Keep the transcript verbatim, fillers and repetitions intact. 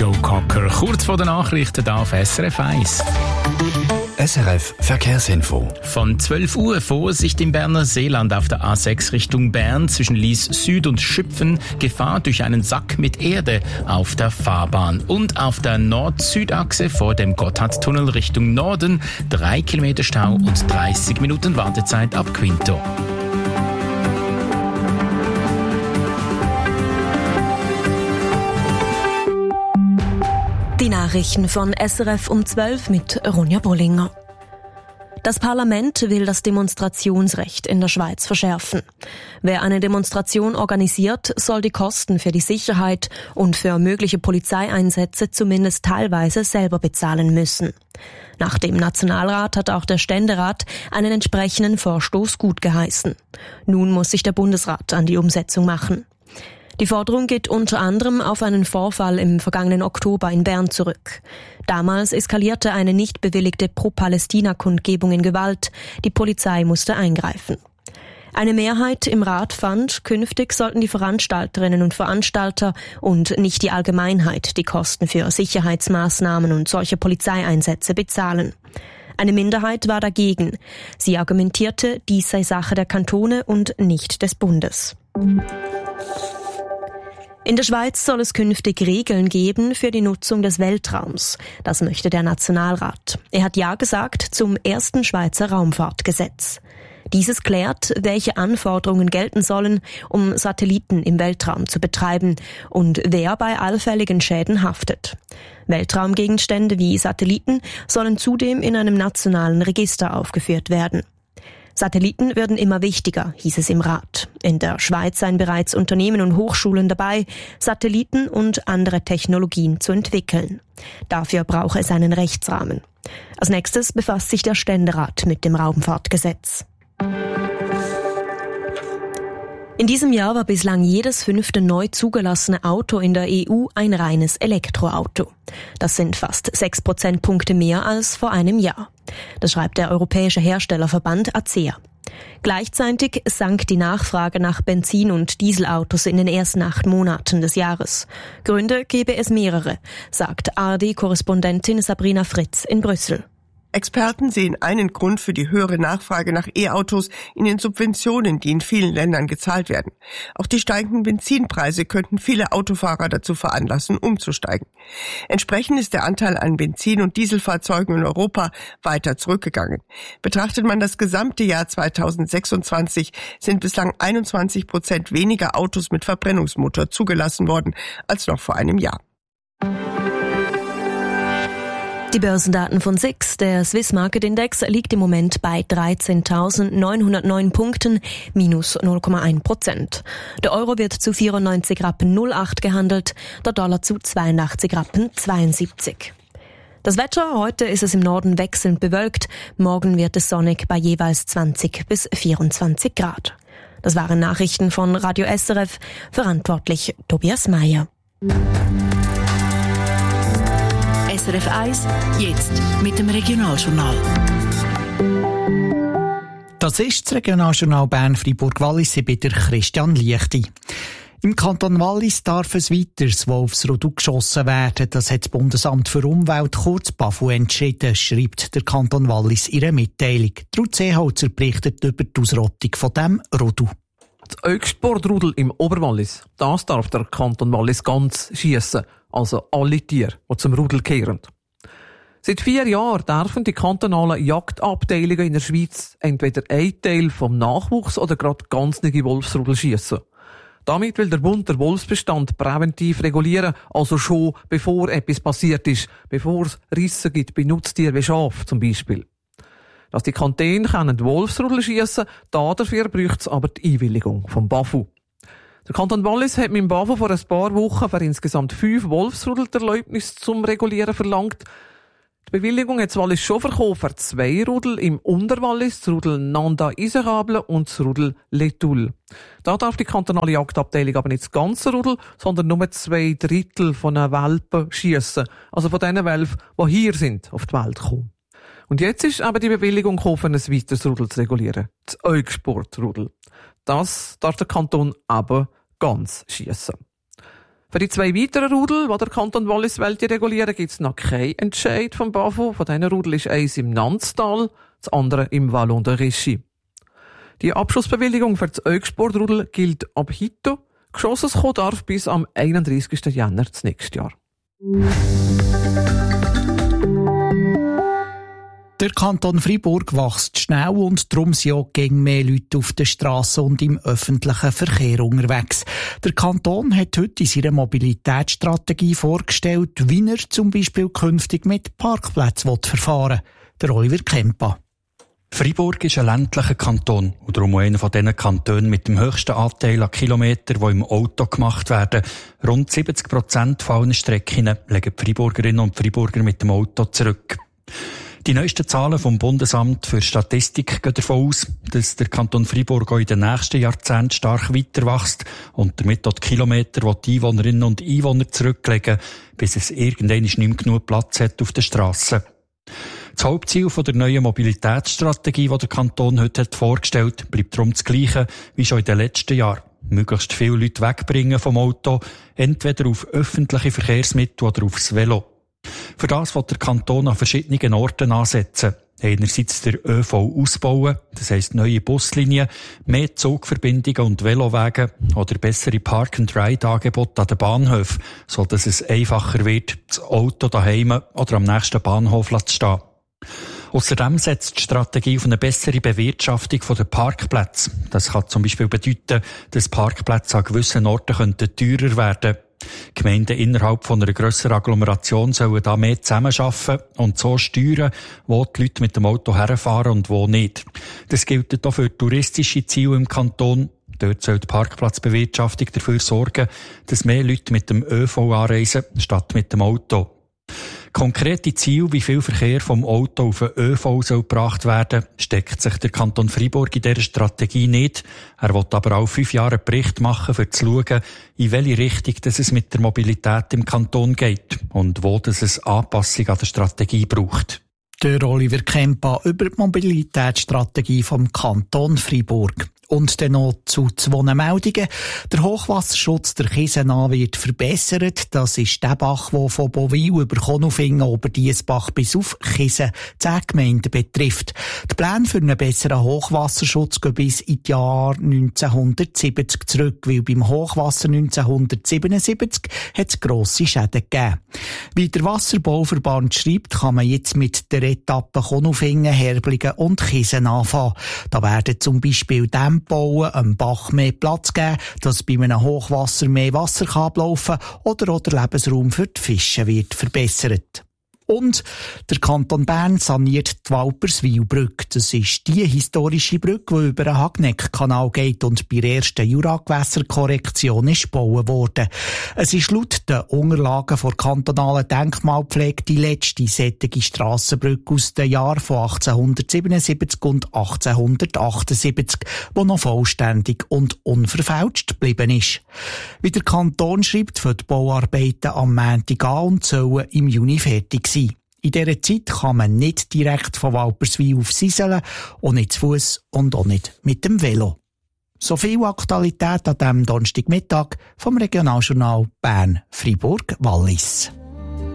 Joe Cocker. Kurz vor den Nachrichten hier auf S R F eins. S R F Verkehrsinfo. Von zwölf Uhr Vorsicht im Berner Seeland auf der A sechs Richtung Bern zwischen Lies Süd und Schüpfen. Gefahr durch einen Sack mit Erde auf der Fahrbahn. Und auf der Nord-Süd-Achse vor dem Gotthardtunnel Richtung Norden drei Kilometer Stau und dreißig Minuten Wartezeit ab Quinto. Die Nachrichten von S R F um zwölf mit Ronja Bollinger. Das Parlament will das Demonstrationsrecht in der Schweiz verschärfen. Wer eine Demonstration organisiert, soll die Kosten für die Sicherheit und für mögliche Polizeieinsätze zumindest teilweise selber bezahlen müssen. Nach dem Nationalrat hat auch der Ständerat einen entsprechenden Vorstoß gutgeheißen. Nun muss sich der Bundesrat an die Umsetzung machen. Die Forderung geht unter anderem auf einen Vorfall im vergangenen Oktober in Bern zurück. Damals eskalierte eine nicht bewilligte Pro-Palästina-Kundgebung in Gewalt. Die Polizei musste eingreifen. Eine Mehrheit im Rat fand, künftig sollten die Veranstalterinnen und Veranstalter und nicht die Allgemeinheit die Kosten für Sicherheitsmaßnahmen und solche Polizeieinsätze bezahlen. Eine Minderheit war dagegen. Sie argumentierte, dies sei Sache der Kantone und nicht des Bundes. In der Schweiz soll es künftig Regeln geben für die Nutzung des Weltraums. Das möchte der Nationalrat. Er hat Ja gesagt zum ersten Schweizer Raumfahrtgesetz. Dieses klärt, welche Anforderungen gelten sollen, um Satelliten im Weltraum zu betreiben und wer bei allfälligen Schäden haftet. Weltraumgegenstände wie Satelliten sollen zudem in einem nationalen Register aufgeführt werden. Satelliten würden immer wichtiger, hieß es im Rat. In der Schweiz seien bereits Unternehmen und Hochschulen dabei, Satelliten und andere Technologien zu entwickeln. Dafür brauche es einen Rechtsrahmen. Als nächstes befasst sich der Ständerat mit dem Raumfahrtgesetz. In diesem Jahr war bislang jedes fünfte neu zugelassene Auto in der E U ein reines Elektroauto. Das sind fast sechs Prozentpunkte mehr als vor einem Jahr. Das schreibt der Europäische Herstellerverband A C E A. Gleichzeitig sank die Nachfrage nach Benzin- und Dieselautos in den ersten acht Monaten des Jahres. Gründe gebe es mehrere, sagt A R D-Korrespondentin Sabrina Fritz in Brüssel. Experten sehen einen Grund für die höhere Nachfrage nach E-Autos in den Subventionen, die in vielen Ländern gezahlt werden. Auch die steigenden Benzinpreise könnten viele Autofahrer dazu veranlassen, umzusteigen. Entsprechend ist der Anteil an Benzin- und Dieselfahrzeugen in Europa weiter zurückgegangen. Betrachtet man das gesamte Jahr zweitausendsechsundzwanzig, sind bislang einundzwanzig Prozent weniger Autos mit Verbrennungsmotor zugelassen worden als noch vor einem Jahr. Die Börsendaten von S I X, der Swiss Market Index, liegt im Moment bei dreizehntausendneunhundertneun Punkten, minus null Komma eins Prozent. Der Euro wird zu vierundneunzig Rappen null acht gehandelt, der Dollar zu zweiundachtzig Rappen zweiundsiebzig. Das Wetter, heute ist es im Norden wechselnd bewölkt, morgen wird es sonnig bei jeweils zwanzig bis vierundzwanzig Grad. Das waren Nachrichten von Radio S R F, verantwortlich Tobias Meyer. S R F eins, jetzt mit dem Regionaljournal. Das ist das Regionaljournal Bern-Freiburg-Wallis bei der Christian Liechti. Im Kanton Wallis darf es weiteres Wolfsrudel geschossen werden. Das hat das Bundesamt für Umwelt, kurz BAFU, entschieden, schreibt der Kanton Wallis in einer Mitteilung. Ruth Seeholzer berichtet über die Ausrottung von diesem Rudel. Das Öksportrudel im Oberwallis, das darf der Kanton Wallis ganz schiessen, also alle Tiere, die zum Rudel kehren. Seit vier Jahren dürfen die kantonalen Jagdabteilungen in der Schweiz entweder einen Teil vom Nachwuchs oder gerade ganze Wolfsrudel schiessen. Damit will der Bund den Wolfsbestand präventiv regulieren, also schon bevor etwas passiert ist, bevor es Risse gibt bei Nutztieren wie Schafen zum Beispiel. Dass die Kantone können Wolfsrudel schiessen, dafür braucht es aber die Einwilligung vom BAFU. Der Kanton Wallis hat mit dem BAFU vor ein paar Wochen für insgesamt fünf Wolfsrudel die Erlaubnis zum Regulieren verlangt. Die Bewilligung hat das Wallis schon verkauft für zwei Rudel im Unterwallis, das Rudel Nanda-Iserable und das Rudel Letul. Da darf die kantonale Jagdabteilung aber nicht das ganze Rudel, sondern nur zwei Drittel von den Welpen schiessen, also von den Welpen, die hier sind, auf die Welt kommen. Und jetzt ist aber die Bewilligung gekommen, ein weiteres Rudel zu regulieren. Das Eugsportrudel. Das darf der Kanton aber ganz schiessen. Für die zwei weiteren Rudel, die der Kanton Wallis wollte regulieren, gibt es noch keinen Entscheid vom B A F U. Von diesen Rudel ist eins im Nanztal, das andere im Vallon de Richy. Die Abschussbewilligung für das Öksportrudel gilt ab heute. Geschossen kommen darf bis am einunddreißigsten Jänner des nächsten Jahr. Der Kanton Freiburg wächst schnell und darum sind auch gegen mehr Leute auf der Strasse und im öffentlichen Verkehr unterwegs. Der Kanton hat heute in seiner Mobilitätsstrategie vorgestellt, wie er zum Beispiel künftig mit Parkplätzen verfahren will. Der Oliver Kempa. Freiburg ist ein ländlicher Kanton und darum auch einer von diesen Kantonen mit dem höchsten Anteil an Kilometern, die im Auto gemacht werden. Rund siebzig Prozent von allen Strecken legen die Freiburgerinnen und Freiburger mit dem Auto zurück. Die neuesten Zahlen vom Bundesamt für Statistik gehen davon aus, dass der Kanton Freiburg auch in den nächsten Jahrzehnten stark weiter wächst und damit auch die Kilometer, die die Einwohnerinnen und Einwohner zurücklegen, bis es irgendwann nicht mehr genug Platz hat auf den Strassen. Das Hauptziel der neuen Mobilitätsstrategie, die der Kanton heute hat vorgestellt hat, bleibt darum das Gleiche wie schon in den letzten Jahren. Möglichst viele Leute wegbringen vom Auto, entweder auf öffentliche Verkehrsmittel oder aufs Velo. Für das will der Kanton an verschiedenen Orten ansetzen. Einerseits der ÖV ausbauen, das heisst neue Buslinien, mehr Zugverbindungen und Velowege oder bessere Park-and-Ride-Angebote an den Bahnhöfen, sodass es einfacher wird, das Auto daheim oder am nächsten Bahnhof zu stehen. Außerdem setzt die Strategie auf eine bessere Bewirtschaftung der Parkplätze. Das kann zum Beispiel bedeuten, dass Parkplätze an gewissen Orten könnten teurer werden. Gemeinden innerhalb von einer grösseren Agglomeration sollen da mehr zusammenarbeiten und so steuern, wo die Leute mit dem Auto herfahren und wo nicht. Das gilt auch für touristische Ziele im Kanton. Dort soll die Parkplatzbewirtschaftung dafür sorgen, dass mehr Leute mit dem ÖV anreisen, statt mit dem Auto. Konkrete Ziele, wie viel Verkehr vom Auto auf den ÖV soll gebracht werden, steckt sich der Kanton Freiburg in dieser Strategie nicht. Er will aber auch fünf Jahre einen Bericht machen, um zu schauen, in welche Richtung es mit der Mobilität im Kanton geht und wo es Anpassung an der Strategie braucht. Der Oliver Kempa über die Mobilitätsstrategie vom Kanton Freiburg. Und dann noch zu zwei Meldungen. Der Hochwasserschutz der Chisenau wird verbessert. Das ist der Bach, der von Bowil über Konolfingen, Oberdiessbach bis auf Chisen zehn Gemeinden betrifft. Die Pläne für einen besseren Hochwasserschutz gehen bis in die Jahre neunzehnhundertsiebzig zurück, weil beim Hochwasser neunzehnhundertsiebenundsiebzig hat es grosse Schäden gegeben. Wie der Wasserbauverband schreibt, kann man jetzt mit der Etappe Konolfingen, Herblingen und Chisen anfangen. Da werden zum Beispiel Dämme bauen, einem Bach mehr Platz geben, dass bei einem Hochwasser mehr Wasser kann ablaufen oder auch der Lebensraum für die Fische wird verbessert. Und der Kanton Bern saniert die Walperswil-Brücke. Das ist die historische Brücke, die über den Hagneck-Kanal geht und bei der ersten Juragewässerkorrektion ist gebaut worden. Es ist laut den Unterlagen der kantonalen Denkmalpflege die letzte solche Strassenbrücke aus den Jahren von achtzehnhundertsiebenundsiebzig und achtzehnhundertachtundsiebzig, die noch vollständig und unverfälscht geblieben ist. Wie der Kanton schreibt, für die Bauarbeiten am Montag an und sollen im Juni fertig sein. In dieser Zeit kann man nicht direkt von Walperswil auf Siselen, auch nicht zu Fuss und auch nicht mit dem Velo. So viel Aktualität an diesem Donnerstagmittag vom Regionaljournal Bern-Freiburg-Wallis.